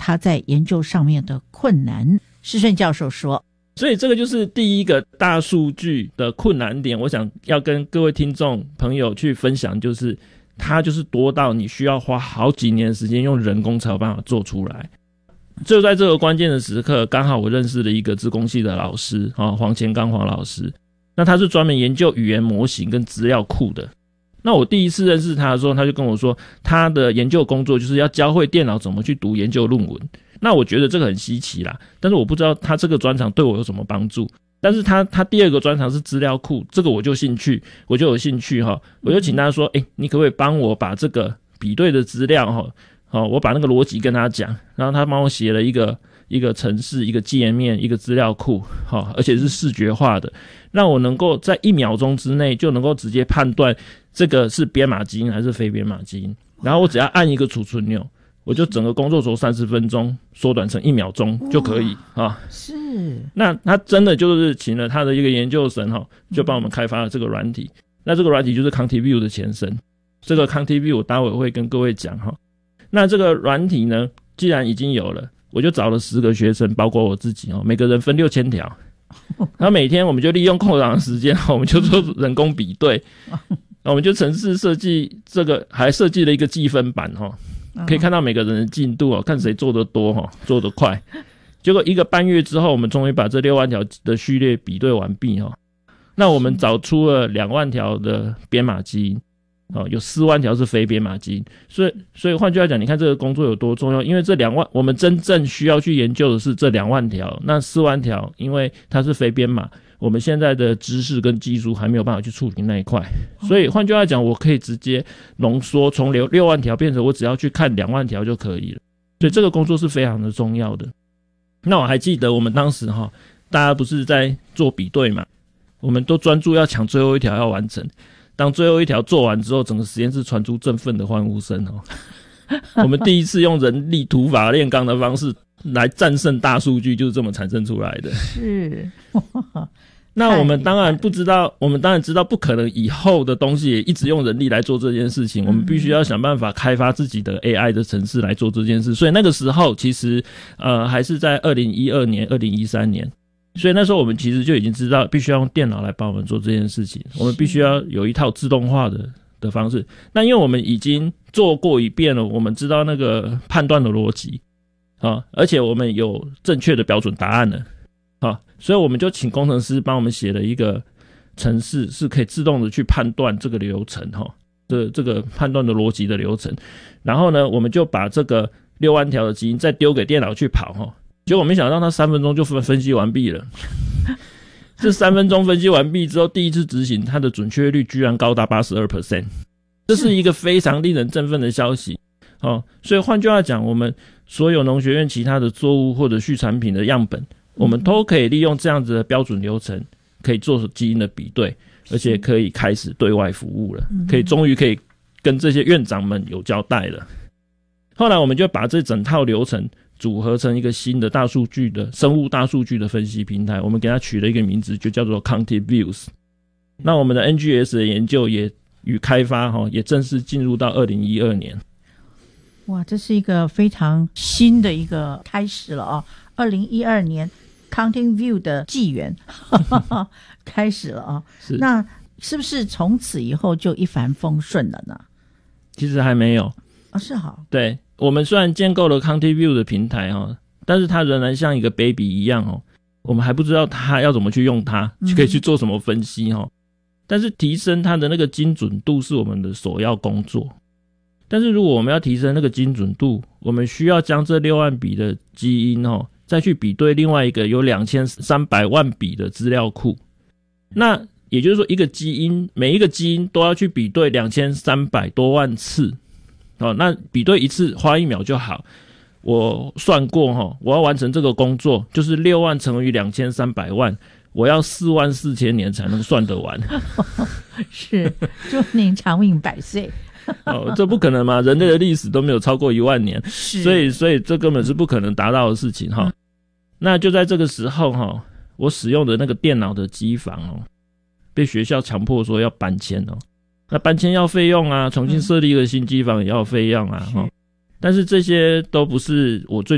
他在研究上面的困难。施顺教授说， 所以这个就是第一个大数据的困难点，我想要跟各位听众朋友去分享，就是它就是多到你需要花好几年的时间用人工才有办法做出来。就在这个关键的时刻，刚好我认识了一个资工系的老师黄前刚黄老师，那他是专门研究语言模型跟资料库的。那我第一次认识他的时候，他就跟我说他的研究工作就是要教会电脑怎么去读研究论文。那我觉得这个很稀奇啦，但是我不知道他这个专长对我有什么帮助。但是他第二个专长是资料库，这个我就有兴趣我就请他说你可不可以帮我把这个比对的资料我把那个逻辑跟他讲，然后他帮我写了一个程式，一个界面，一个资料库而且是视觉化的，让我能够在1秒钟之内就能够直接判断这个是编码基因还是非编码基因，然后我只要按一个储存钮，我就整个工作轴30分钟缩短成1秒钟就可以是。 那他真的就是请了他的一个研究生就帮我们开发了这个软体。那这个软体就是 ContiView 的前身，这个 ContiView 我待会会跟各位讲那这个软体呢，既然已经有了，我就找了10个学生，包括我自己每个人分6000条，然后每天我们就利用空档的时间我们就做人工比对我们就程式设计这个，还设计了一个计分板可以看到每个人的进度看谁做得多做得快。结果1个半月之后，我们终于把这6万条的序列比对完毕那我们找出了2万条的编码基因有4万条是非编码基因。所以换句话讲，你看这个工作有多重要，因为这2万我们真正需要去研究的是这2万条，那4万条因为它是非编码，我们现在的知识跟技术还没有办法去处理那一块。所以换句话讲，我可以直接浓缩从6万条变成我只要去看2万条就可以了。所以这个工作是非常的重要的。那我还记得我们当时大家不是在做比对嘛，我们都专注要抢最后一条要完成。当最后一条做完之后，整个实验室传出振奋的欢呼声我们第一次用人力土法炼钢的方式来战胜大数据，就是这么产生出来的。 是那我们当然知道不可能以后的东西也一直用人力来做这件事情，我们必须要想办法开发自己的 AI 的程式来做这件事。所以那个时候其实还是在2012年2013年，所以那时候我们其实就已经知道必须要用电脑来帮我们做这件事情，我们必须要有一套自动化的方式。那因为我们已经做过一遍了，我们知道那个判断的逻辑而且我们有正确的标准答案了所以我们就请工程师帮我们写了一个程式，是可以自动的去判断这个流程这个判断的逻辑的流程。然后呢，我们就把这个6万条的基因再丢给电脑去跑结果没想到它3分钟就分析完毕了这3分钟分析完毕之后，第一次执行它的准确率居然高达 82%， 这是一个非常令人振奋的消息所以换句话讲，我们所有农学院其他的作物或者畜产品的样本，我们都可以利用这样子的标准流程，可以做基因的比对，而且可以开始对外服务了，终于可以跟这些院长们有交代了。后来我们就把这整套流程组合成一个新的大数据的生物大数据的分析平台，我们给它取了一个名字，就叫做 ContiViews。那我们的 NGS 的研究也与开发也正式进入到2012年。 哇，这是一个非常新的一个开始了2012年 ContiView 的纪元开始了是。 那是不是从此以后就一帆风顺了呢？ 其实还没有是好。 对，我们虽然建构了 ContiView 的平台但是它仍然像一个 baby 一样我们还不知道它要怎么去用它，可以去做什么分析但是提升它的那个精准度是我们的首要工作。但是如果我们要提升那个精准度，我们需要将这6万笔的基因再去比对另外一个有2300万笔的资料库。那也就是说每一个基因都要去比对2300多万次那比对一次花1秒就好。我算过我要完成这个工作，就是6万乘以2300万，我要44000年才能算得完是，祝您长命百岁这不可能嘛，人类的历史都没有超过1万年，所以这根本是不可能达到的事情那就在这个时候我使用的那个电脑的机房被学校强迫说要搬迁那搬迁要费用重新设立一个新机房也要费用但是这些都不是我最